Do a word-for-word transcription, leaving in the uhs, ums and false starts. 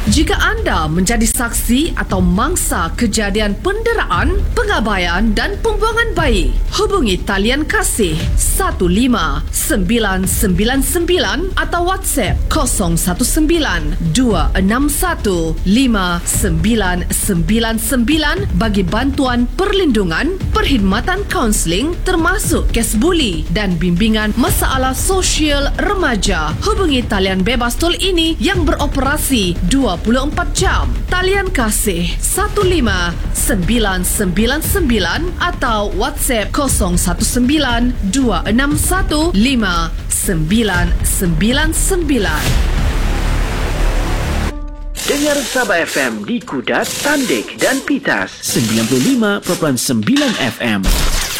Jika anda menjadi saksi atau mangsa kejadian penderaan, pengabaian dan pembuangan bayi, hubungi talian kasih satu lima sembilan sembilan sembilan atau WhatsApp kosong satu sembilan dua enam satu lima sembilan sembilan sembilan bagi bantuan perlindungan, perkhidmatan kaunseling termasuk kes buli dan bimbingan masalah sosial remaja. Hubungi talian bebas tol ini yang beroperasi dua puluh empat jam. Talian kasih satu lima sembilan sembilan sembilan atau WhatsApp kosong satu sembilan dua enam satu lima sembilan sembilan sembilan. Dengar Sabah F M di Kudat, Tandik dan Pitas. sembilan puluh lima perpuluhan sembilan F M.